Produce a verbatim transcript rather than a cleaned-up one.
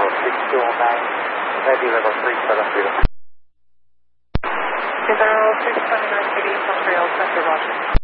six two nine, ready level three seven zero. zero six seven nine, Montreal Center, Roger.